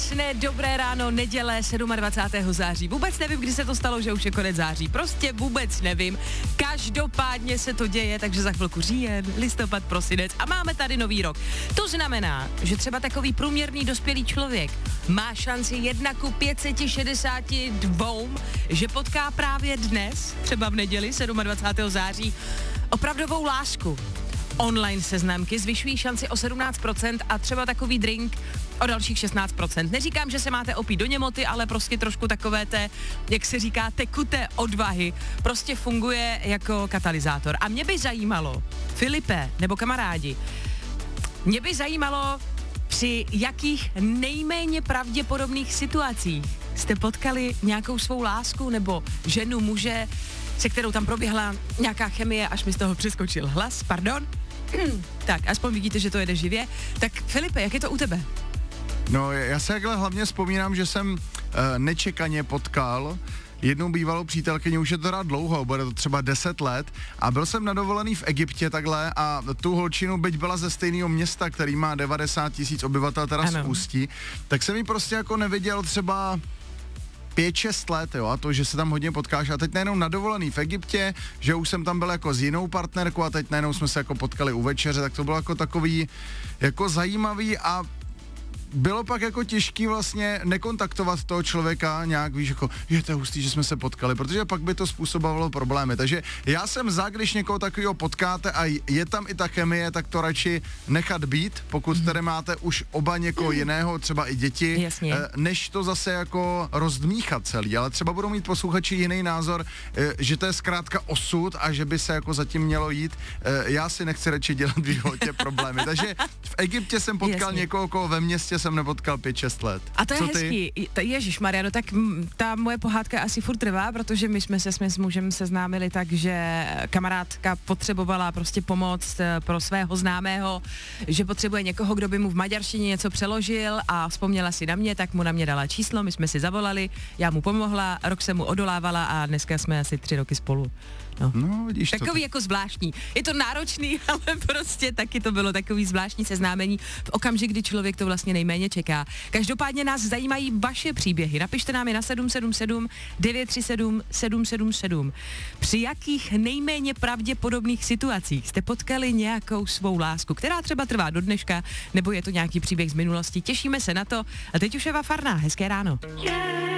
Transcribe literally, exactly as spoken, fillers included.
Krásné, dobré ráno, neděle dvacátého sedmého září. Vůbec nevím, kdy se to stalo, že už je konec září. Prostě vůbec nevím. Každopádně se to děje, takže za chvilku říjen, listopad, prosinec a máme tady nový rok. To znamená, že třeba takový průměrný dospělý člověk má šanci jedna ku pět set šedesát dva, že potká právě dnes, třeba v neděli dvacátého sedmého září, opravdovou lásku. Online seznamky zvyšují šanci o sedmnáct procent a třeba takový drink o dalších šestnáct procent. Neříkám, že se máte opít do němoty, ale prostě trošku takové té, jak se říká, tekuté odvahy prostě funguje jako katalyzátor. A mě by zajímalo, Filipe, nebo kamarádi, mě by zajímalo, při jakých nejméně pravděpodobných situacích jste potkali nějakou svou lásku nebo ženu, muže, se kterou tam proběhla nějaká chemie, až mi z toho přeskočil hlas, pardon. Tak, aspoň vidíte, že to jede živě. Tak Filipe, jak je to u tebe? No, já se takhle hlavně vzpomínám, že jsem uh, nečekaně potkal jednou bývalou přítelkyni, už je to teda dlouho, bude to třeba deset let, a byl jsem na dovolený v Egyptě takhle a tu holčinu, byť byla ze stejného města, který má devadesát tisíc obyvatel, teda z Ústí, tak jsem ji prostě jako neviděl třeba pět šest let, jo, a to, že se tam hodně potkáš a teď najednou na dovolený v Egyptě, že už jsem tam byl jako s jinou partnerkou a teď najednou jsme se jako potkali u večeře, tak to bylo jako takový jako zajímavý a bylo pak jako těžký vlastně nekontaktovat toho člověka nějak, víš, jako je to hustý, že jsme se potkali, protože pak by to způsobovalo problémy. Takže já jsem za, když někoho takového potkáte a je tam i ta chemie, tak to radši nechat být, pokud mm. tady máte už oba někoho jiného, třeba i děti, Jasně. než to zase jako rozdmíchat celý, ale třeba budou mít posluchači jiný názor, že to je zkrátka osud a že by se jako zatím mělo jít. Já si nechci radši dělat v životě problémy. Takže v Egyptě jsem potkal Jasně. někoho, koho ve městě jsem nepotkal pět šest let. A to je Co hezký. Ty? Ježišmarja, no tak m, ta moje pohádka asi furt trvá, protože my jsme se jsme s mužem seznámili tak, že kamarádka potřebovala prostě pomoc pro svého známého, že potřebuje někoho, kdo by mu v maďarštině něco přeložil a vzpomněla si na mě, tak mu na mě dala číslo, my jsme si zavolali, já mu pomohla, rok jsem mu odolávala a dneska jsme asi tři roky spolu. No, no vidíš takový to. jako zvláštní. Je to náročný, ale prostě taky to bylo takový zvláštní seznámení v okamžik, kdy člověk to vlastně nejméně čeká. Každopádně nás zajímají vaše příběhy. Napište nám je na sedm sedm sedm devět tři sedm sedm sedm sedm. Při jakých nejméně pravděpodobných situacích jste potkali nějakou svou lásku, která třeba trvá do dneška, nebo je to nějaký příběh z minulosti? Těšíme se na to. A teď už Eva Farná. Hezké ráno. Yeah.